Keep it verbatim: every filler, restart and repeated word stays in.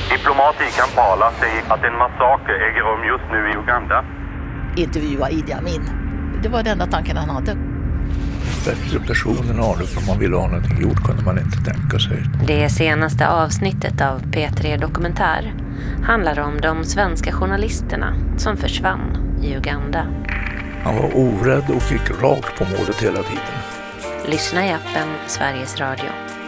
Diplomat i Kampala säger att en massaker äger rum just nu i Uganda. Intervjua Idi Amin. Det var den enda tanken han hade. Bättre person än Arne, för man ville ha någonting gjort kunde man inte tänka sig. Det senaste avsnittet av P tre Dokumentär handlar om de svenska journalisterna som försvann i Uganda. Han var orädd och gick rakt på målet hela tiden. Lyssna i appen Sveriges Radio.